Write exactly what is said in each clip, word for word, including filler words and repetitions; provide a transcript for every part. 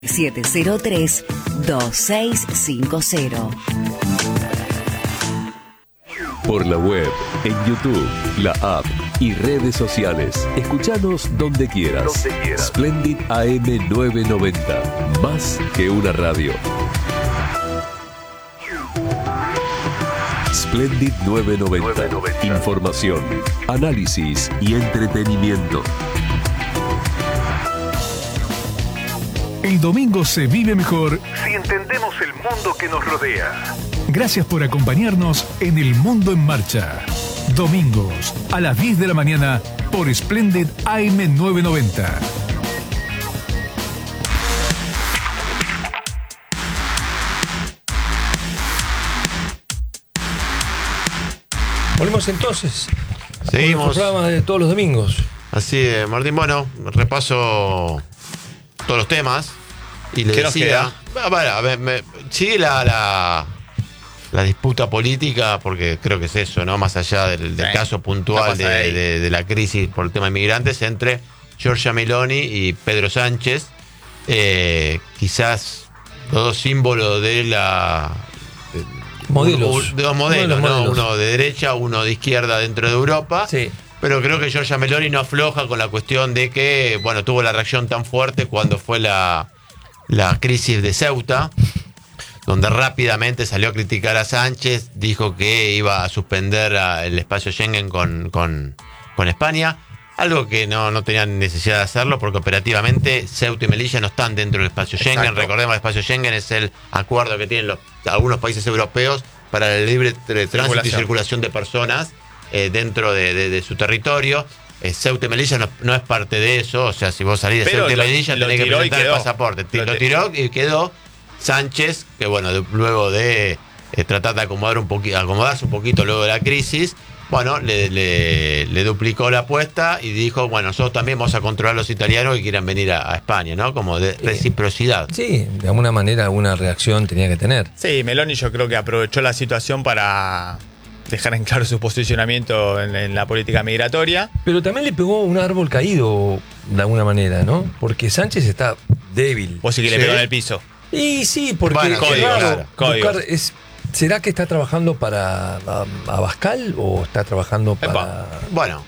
siete cero tres, dos seis cinco cero. Por la web, en YouTube, la app y redes sociales. Escuchanos donde quieras. Donde quieras. Splendid A M novecientos noventa. Más que una radio. Splendid novecientos noventa. Información, análisis y entretenimiento. El domingo se vive mejor si entendemos el mundo que nos rodea. Gracias por acompañarnos en El Mundo en Marcha. Domingos a las diez de la mañana por Splendid A M novecientos noventa. Volvemos entonces. Seguimos. Con el programa de todos los domingos. Así es, Martín. Bueno, repaso todos los temas. Y le decía. Bueno, a ver, me, sigue la, la, la disputa política, porque creo que es eso, ¿no? Más allá del, del sí, caso puntual de, de, de la crisis por el tema de inmigrantes, entre Giorgia Meloni y Pedro Sánchez. Eh, quizás los dos símbolos de la. De, modelos. De dos modelos, uno, de ¿no? modelos. Uno de derecha, uno de izquierda dentro de Europa. Sí. Pero creo que Giorgia Meloni no afloja con la cuestión de que, bueno, tuvo la reacción tan fuerte cuando fue la, la crisis de Ceuta, donde rápidamente salió a criticar a Sánchez, dijo que iba a suspender a el espacio Schengen con, con, con España, algo que no, no tenían necesidad de hacerlo porque operativamente Ceuta y Melilla no están dentro del espacio Schengen. Exacto. Recordemos, el espacio Schengen es el acuerdo que tienen los, algunos países europeos para el libre tránsito y circulación de personas Eh, dentro de, de, de su territorio. eh, Ceuta y Melilla no, no es parte de eso. O sea, si vos salís de Ceuta y Melilla tenés que presentar el pasaporte. Lo, lo tiró y quedó Sánchez, que bueno, de, luego de eh, tratar de acomodar un poquito, acomodarse un poquito luego de la crisis, bueno, le, le, le duplicó la apuesta y dijo, bueno, nosotros también vamos a controlar a los italianos que quieran venir a, a España, ¿no? Como de reciprocidad. Sí, de alguna manera alguna reacción tenía que tener. Sí, Meloni yo creo que aprovechó la situación para dejar en claro su posicionamiento en, en la política migratoria. Pero también le pegó un árbol caído de alguna manera, ¿no? Porque Sánchez está débil. Vos sí que le ¿Sí? pegó en el piso. Y sí, porque bueno, código, claro, claro. buscar es, ¿será que está trabajando para Abascal o está trabajando para...? Epa. Bueno,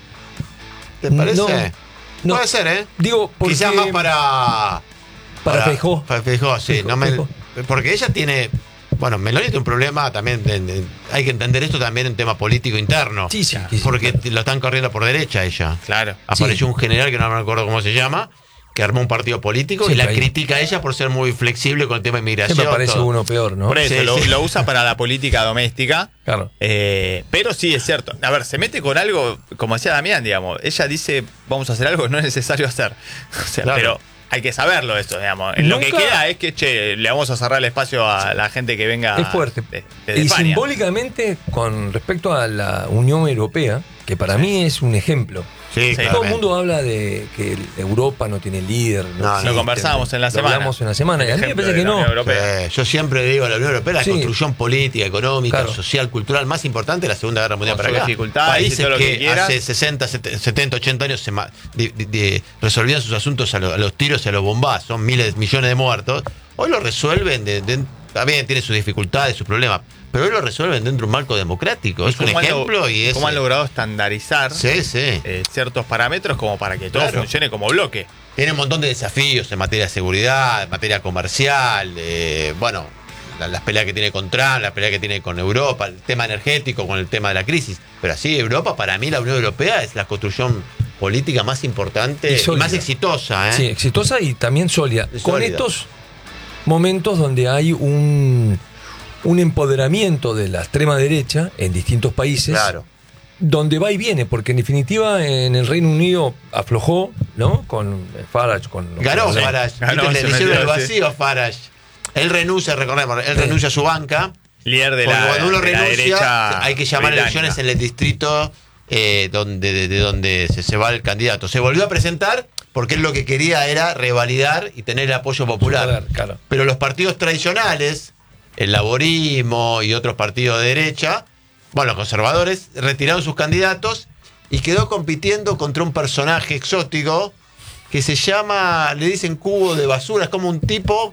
¿te parece? No, no. Puede ser, ¿eh? Digo, porque... Quizás más para... Para, para Feijó. Para Feijó, sí. Feijó, no me, Feijó. Porque ella tiene... Bueno, Meloni tiene un problema también, de, de, hay que entender esto también en tema político interno. Sí, sí. sí porque sí, claro. Lo están corriendo por derecha ella. Claro. Apareció sí. un general que no me acuerdo cómo se llama, que armó un partido político sí, y la ahí. critica a ella por ser muy flexible con el tema de inmigración. Me parece todo. uno peor, ¿no? Por eso, sí, lo, sí. lo usa para la política doméstica. Claro. Eh, pero sí, es cierto. A ver, se mete con algo, como decía Damián, digamos. Ella dice, vamos a hacer algo que no es necesario hacer. O sea, claro. Pero hay que saberlo esto, digamos. Nunca... Lo que queda es que, che, le vamos a cerrar el espacio a sí. la gente que venga. Es fuerte. De, de y España. Simbólicamente, con respecto a la Unión Europea, que para sí. mí es un ejemplo. Sí, todo el mundo habla de que Europa no tiene líder. No, no, existe, lo conversábamos en la semana. Lo hablamos en la semana. Y a mí me parece que no. Eh, yo siempre digo, la Unión Europea, la sí. construcción política, económica, claro. social, cultural más importante de la Segunda Guerra Mundial con para acá. Países que, que, que hace sesenta, setenta, ochenta años se ma, de, de, de, resolvían sus asuntos a, lo, a los tiros y a los bombazos, son miles, millones de muertos. Hoy lo resuelven, de, de, también tiene sus dificultades, sus problemas, pero hoy lo resuelven dentro de un marco democrático. Es un ejemplo lo, y es. ¿Cómo han logrado estandarizar sí, sí. Eh, ciertos parámetros como para que todo claro. funcione como bloque? Tiene un montón de desafíos en materia de seguridad, en materia comercial, eh, bueno, la, las peleas que tiene con Trump, la pelea que tiene con Europa, el tema energético, con el tema de la crisis. Pero así, Europa, para mí, la Unión Europea es la construcción política más importante y, y más exitosa. ¿eh? Sí, exitosa y también sólida. Y con sólida. estos momentos donde hay un, un empoderamiento de la extrema derecha en distintos países. Claro. Donde va y viene, porque en definitiva en el Reino Unido aflojó, ¿no? Con Farage, con ganó con Farage, ganó, le hicieron el vacío a Farage. Él renuncia, recordemos, él renuncia a su banca. Líder de la, cuando uno de renuncia, la derecha hay que llamar británica. elecciones en el distrito eh, donde, de, de donde se, se va el candidato. Se volvió a presentar porque él lo que quería era revalidar y tener el apoyo popular. Claro, claro. Pero los partidos tradicionales, el laborismo y otros partidos de derecha, bueno, los conservadores, retiraron sus candidatos y quedó compitiendo contra un personaje exótico que se llama, le dicen cubo de basura, es como un tipo